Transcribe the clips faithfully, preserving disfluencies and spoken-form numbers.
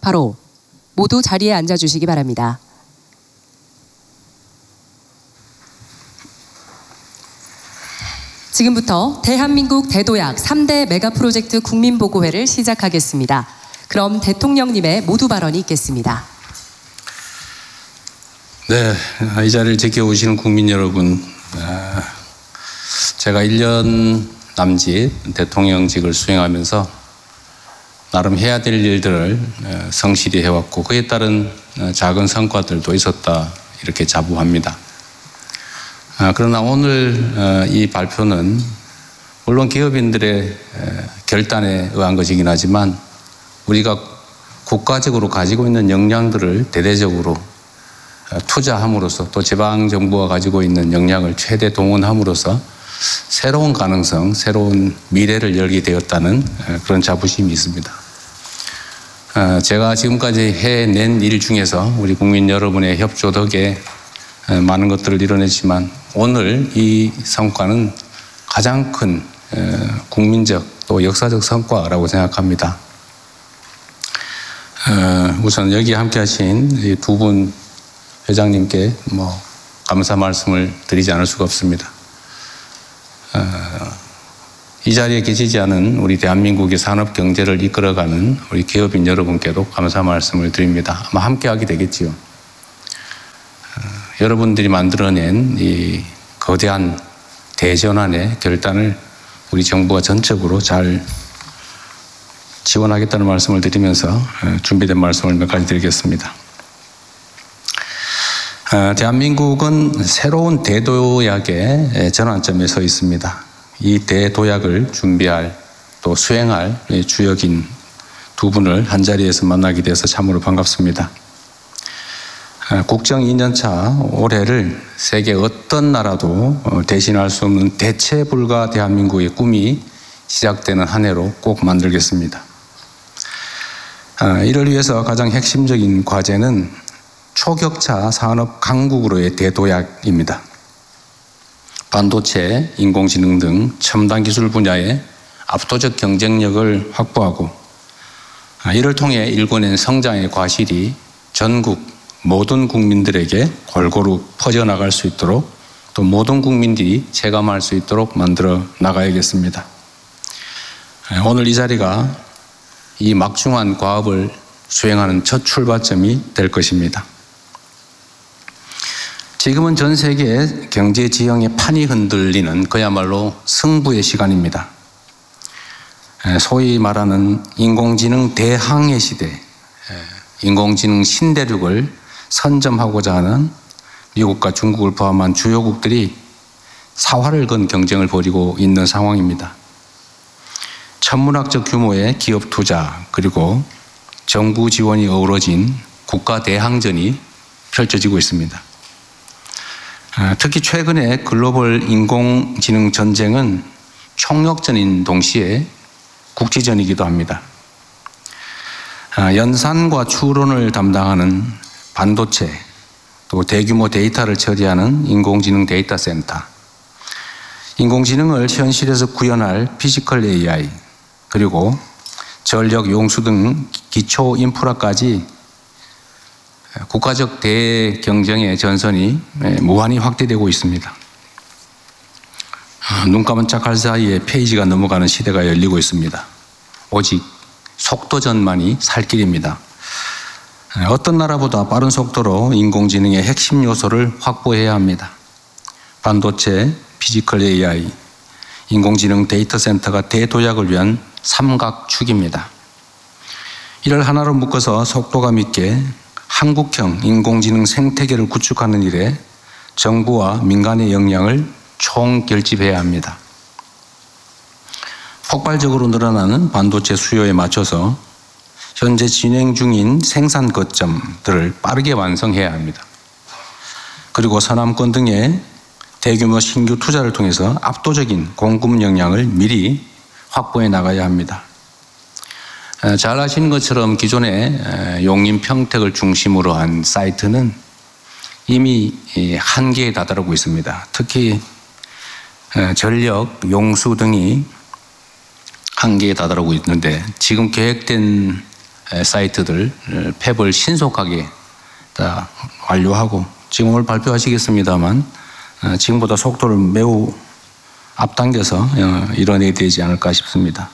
바로 모두 자리에 앉아주시기 바랍니다. 지금부터 대한민국 대도약 삼 대 메가 프로젝트 국민보고회를 시작하겠습니다. 그럼 대통령님의 모두 발언이 있겠습니다. 네, 이 자리를 지켜오시는 국민 여러분, 제가 일 년 남짓 대통령직을 수행하면서 나름 해야 될 일들을 성실히 해왔고 그에 따른 작은 성과들도 있었다 이렇게 자부합니다. 그러나 오늘 이 발표는 물론 기업인들의 결단에 의한 것이긴 하지만 우리가 국가적으로 가지고 있는 역량들을 대대적으로 투자함으로써 또 지방정부가 가지고 있는 역량을 최대 동원함으로써 새로운 가능성, 새로운 미래를 열게 되었다는 그런 자부심이 있습니다. 제가 지금까지 해낸 일 중에서 우리 국민 여러분의 협조 덕에 많은 것들을 이뤄냈지만 오늘 이 성과는 가장 큰 국민적 또 역사적 성과라고 생각합니다. 우선 여기 함께 하신 두 분 회장님께 뭐 감사 말씀을 드리지 않을 수가 없습니다. 이 자리에 계시지 않은 우리 대한민국의 산업 경제를 이끌어가는 우리 기업인 여러분께도 감사 말씀을 드립니다. 아마 함께 하게 되겠지요. 여러분들이 만들어낸 이 거대한 대전환의 결단을 우리 정부가 전적으로 잘 지원하겠다는 말씀을 드리면서 준비된 말씀을 몇 가지 드리겠습니다. 대한민국은 새로운 대도약의 전환점에 서 있습니다. 이 대도약을 준비할 또 수행할 주역인 두 분을 한자리에서 만나게 돼서 참으로 반갑습니다. 국정 이 년 차 올해를 세계 어떤 나라도 대신할 수 없는 대체 불가 대한민국의 꿈이 시작되는 한 해로 꼭 만들겠습니다. 이를 위해서 가장 핵심적인 과제는 초격차 산업 강국으로의 대도약입니다. 반도체, 인공지능 등 첨단 기술 분야의 압도적 경쟁력을 확보하고 이를 통해 일궈낸 성장의 과실이 전국 모든 국민들에게 골고루 퍼져나갈 수 있도록 또 모든 국민들이 체감할 수 있도록 만들어 나가야겠습니다. 오늘 이 자리가 이 막중한 과업을 수행하는 첫 출발점이 될 것입니다. 지금은 전 세계 경제 지형의 판이 흔들리는 그야말로 승부의 시간입니다. 소위 말하는 인공지능 대항해 시대, 인공지능 신대륙을 선점하고자 하는 미국과 중국을 포함한 주요국들이 사활을 건 경쟁을 벌이고 있는 상황입니다. 천문학적 규모의 기업 투자 그리고 정부 지원이 어우러진 국가 대항전이 펼쳐지고 있습니다. 특히 최근에 글로벌 인공지능 전쟁은 총력전인 동시에 국지전이기도 합니다. 연산과 추론을 담당하는 반도체, 또 대규모 데이터를 처리하는 인공지능 데이터 센터, 인공지능을 현실에서 구현할 피지컬 에이아이, 그리고 전력, 용수 등 기초 인프라까지 국가적 대경쟁의 전선이 무한히 확대되고 있습니다. 눈 깜짝할 사이에 페이지가 넘어가는 시대가 열리고 있습니다. 오직 속도전만이 살 길입니다. 어떤 나라보다 빠른 속도로 인공지능의 핵심 요소를 확보해야 합니다. 반도체, 피지컬 에이아이, 인공지능 데이터 센터가 대도약을 위한 삼각축입니다. 이를 하나로 묶어서 속도감 있게 한국형 인공지능 생태계를 구축하는 일에 정부와 민간의 역량을 총결집해야 합니다. 폭발적으로 늘어나는 반도체 수요에 맞춰서 현재 진행 중인 생산 거점들을 빠르게 완성해야 합니다. 그리고 서남권 등의 대규모 신규 투자를 통해서 압도적인 공급 역량을 미리 확보해 나가야 합니다. 잘 아시는 것처럼 기존의 용인 평택을 중심으로 한 사이트는 이미 한계에 다다르고 있습니다. 특히 전력, 용수 등이 한계에 다다르고 있는데 지금 계획된 사이트들 폐업을 신속하게 다 완료하고 지금 오늘 발표하시겠습니다만 지금보다 속도를 매우 앞당겨서 이뤄내야 되지 않을까 싶습니다.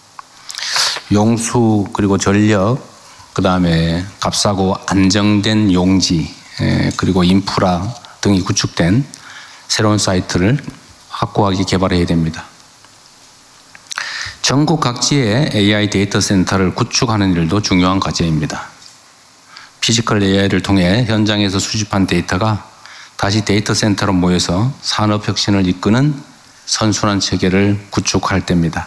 용수 그리고 전력 그다음에 값싸고 안정된 용지 그리고 인프라 등이 구축된 새로운 사이트를 확고하게 개발해야 됩니다. 전국 각지에 에이아이 데이터 센터를 구축하는 일도 중요한 과제입니다. 피지컬 에이아이를 통해 현장에서 수집한 데이터가 다시 데이터 센터로 모여서 산업 혁신을 이끄는 선순환 체계를 구축할 때입니다.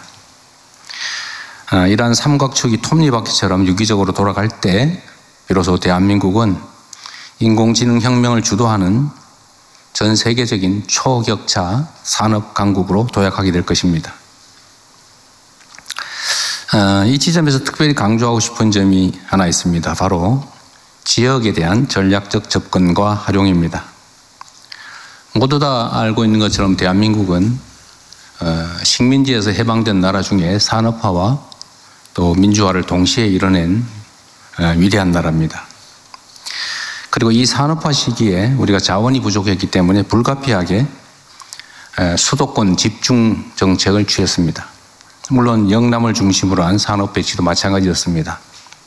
이러한 삼각축이 톱니바퀴처럼 유기적으로 돌아갈 때 비로소 대한민국은 인공지능 혁명을 주도하는 전 세계적인 초격차 산업 강국으로 도약하게 될 것입니다. 이 지점에서 특별히 강조하고 싶은 점이 하나 있습니다. 바로 지역에 대한 전략적 접근과 활용입니다. 모두 다 알고 있는 것처럼 대한민국은 식민지에서 해방된 나라 중에 산업화와 또 민주화를 동시에 이뤄낸 위대한 나라입니다. 그리고 이 산업화 시기에 우리가 자원이 부족했기 때문에 불가피하게 수도권 집중 정책을 취했습니다. 물론 영남을 중심으로 한 산업 배치도 마찬가지였습니다.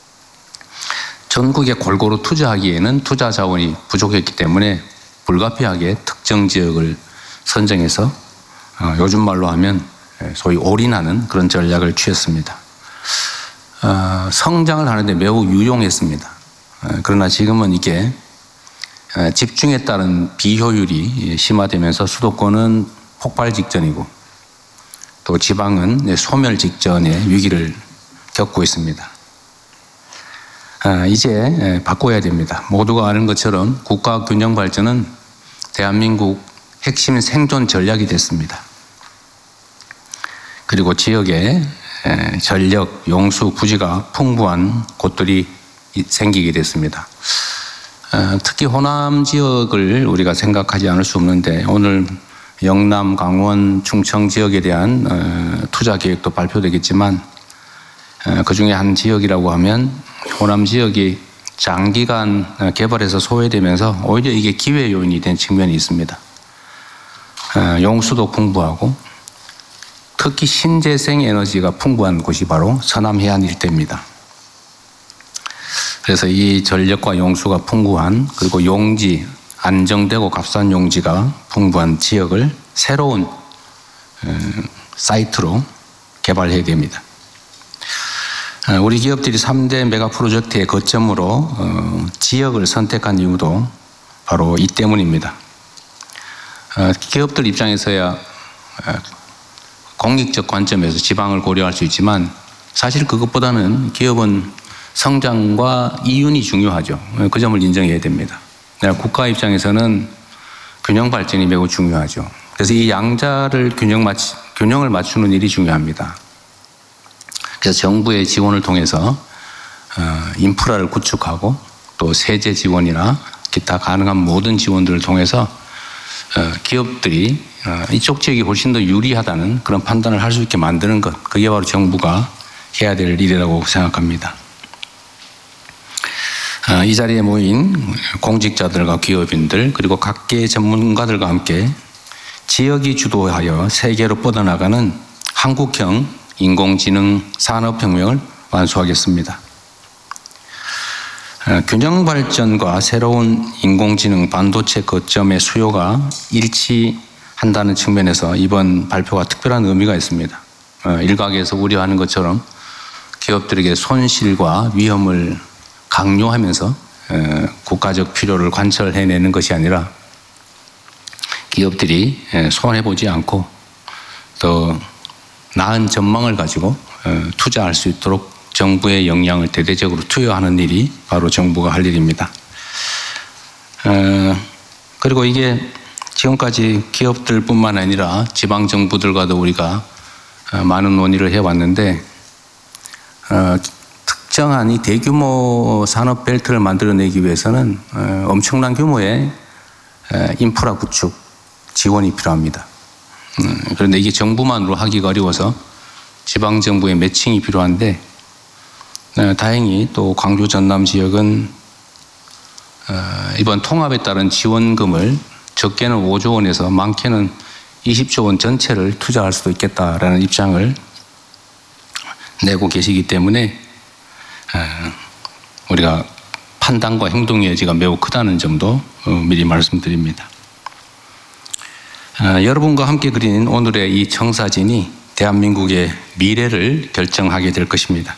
전국에 골고루 투자하기에는 투자 자원이 부족했기 때문에 불가피하게 특정 지역을 선정해서 요즘 말로 하면 소위 올인하는 그런 전략을 취했습니다. 성장을 하는데 매우 유용했습니다. 그러나 지금은 이게 집중에 따른 비효율이 심화되면서 수도권은 폭발 직전이고 또 지방은 소멸 직전의 위기를 겪고 있습니다. 이제 바꿔야 됩니다. 모두가 아는 것처럼 국가 균형 발전은 대한민국 핵심 생존 전략이 됐습니다. 그리고 지역에 전력, 용수, 부지가 풍부한 곳들이 생기게 됐습니다. 특히 호남 지역을 우리가 생각하지 않을 수 없는데 오늘 영남, 강원, 충청 지역에 대한 투자 계획도 발표되겠지만 그중에 한 지역이라고 하면 호남 지역이 장기간 개발해서 소외되면서 오히려 이게 기회 요인이 된 측면이 있습니다. 용수도 풍부하고 특히 신재생 에너지가 풍부한 곳이 바로 서남 해안 일대입니다. 그래서 이 전력과 용수가 풍부한 그리고 용지, 안정되고 값싼 용지가 풍부한 지역을 새로운 사이트로 개발해야 됩니다. 우리 기업들이 삼 대 메가 프로젝트의 거점으로 지역을 선택한 이유도 바로 이 때문입니다. 기업들 입장에서야 공익적 관점에서 지방을 고려할 수 있지만 사실 그것보다는 기업은 성장과 이윤이 중요하죠. 그 점을 인정해야 됩니다. 국가 입장에서는 균형 발전이 매우 중요하죠. 그래서 이 양자를 균형 맞추, 균형을 맞추는 일이 중요합니다. 그래서 정부의 지원을 통해서 인프라를 구축하고 또 세제 지원이나 기타 가능한 모든 지원들을 통해서 기업들이 이쪽 지역이 훨씬 더 유리하다는 그런 판단을 할 수 있게 만드는 것, 그게 바로 정부가 해야 될 일이라고 생각합니다. 이 자리에 모인 공직자들과 기업인들 그리고 각계 전문가들과 함께 지역이 주도하여 세계로 뻗어나가는 한국형 인공지능 산업혁명을 완수하겠습니다. 균형 발전과 새로운 인공지능 반도체 거점의 수요가 일치한다는 측면에서 이번 발표가 특별한 의미가 있습니다. 일각에서 우려하는 것처럼 기업들에게 손실과 위험을 강요하면서 국가적 필요를 관철해내는 것이 아니라 기업들이 손해보지 않고 또 나은 전망을 가지고 투자할 수 있도록 정부의 역량을 대대적으로 투여하는 일이 바로 정부가 할 일입니다. 그리고 이게 지금까지 기업들뿐만 아니라 지방정부들과도 우리가 많은 논의를 해왔는데 특정한 이 대규모 산업 벨트를 만들어내기 위해서는 엄청난 규모의 인프라 구축 지원이 필요합니다. 그런데 이게 정부만으로 하기가 어려워서 지방정부의 매칭이 필요한데 네, 다행히 또 광주 전남 지역은 어, 이번 통합에 따른 지원금을 적게는 오조 원에서 많게는 이십조 원 전체를 투자할 수도 있겠다라는 입장을 내고 계시기 때문에 어, 우리가 판단과 행동의 여지가 매우 크다는 점도 어, 미리 말씀드립니다. 어, 여러분과 함께 그린 오늘의 이 청사진이 대한민국의 미래를 결정하게 될 것입니다.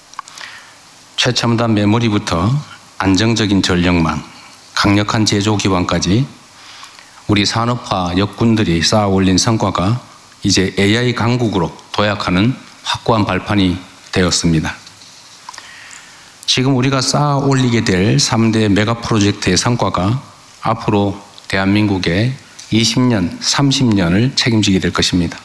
최첨단 메모리부터 안정적인 전력망, 강력한 제조 기반까지 우리 산업화 역군들이 쌓아 올린 성과가 이제 에이아이 강국으로 도약하는 확고한 발판이 되었습니다. 지금 우리가 쌓아 올리게 될 삼 대 메가 프로젝트의 성과가 앞으로 대한민국의 이십 년, 삼십 년을 책임지게 될 것입니다.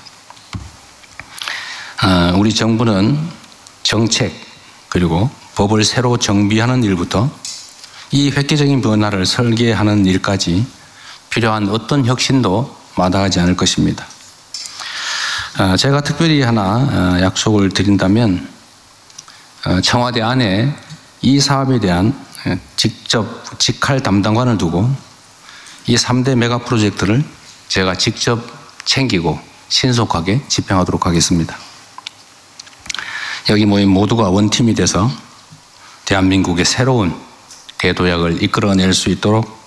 우리 정부는 정책 그리고 법을 새로 정비하는 일부터 이 획기적인 변화를 설계하는 일까지 필요한 어떤 혁신도 마다하지 않을 것입니다. 제가 특별히 하나 약속을 드린다면 청와대 안에 이 사업에 대한 직접 직할 담당관을 두고 이 삼 대 메가 프로젝트를 제가 직접 챙기고 신속하게 집행하도록 하겠습니다. 여기 모인 모두가 원팀이 돼서 대한민국의 새로운 대도약을 이끌어낼 수 있도록